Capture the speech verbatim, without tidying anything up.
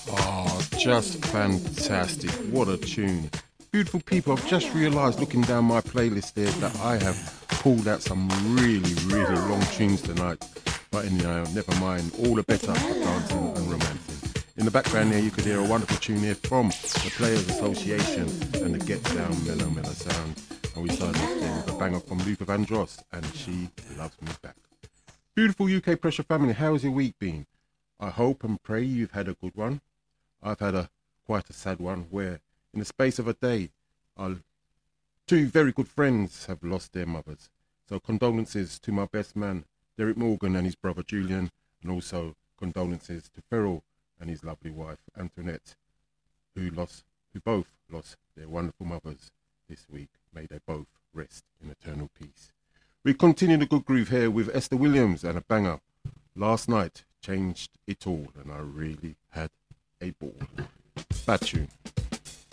Oh, just fantastic. What a tune. Beautiful people, I've just realised looking down my playlist there that I have pulled out some really, really long tunes tonight. But anyhow, never mind. All the better for dancing and romancing. In the background there, you could hear a wonderful tune here from the Players Association and the Get Down Mellow Mellow Sound. And we started off there with a banger from Luther Vandross and She Loves Me Back. Beautiful U K Pressure family, how's your week been? I hope and pray you've had a good one. I've had a quite a sad one where in the space of a day, our two very good friends have lost their mothers. So condolences to my best man, Derek Morgan, and his brother Julian, and also condolences to Ferrell and his lovely wife, Antoinette, who lost, who both lost their wonderful mothers this week. May they both rest in eternal peace. We continue the good groove here with Esther Williams and a banger. Last night changed it all, and I really had a ball. Bad tune.